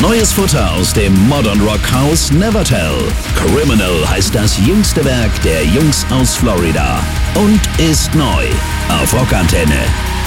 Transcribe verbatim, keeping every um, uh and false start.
Neues Futter aus dem Modern Rock Haus Nevertell. Criminal heißt das jüngste Werk der Jungs aus Florida und ist neu auf Rockantenne.